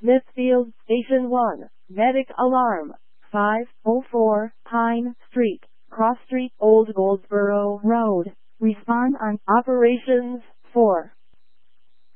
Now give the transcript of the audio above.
Smithfield, Station 1, medic alarm, 504 Pine Street, Cross Street, Old Goldsboro Road. Respond on operations 4.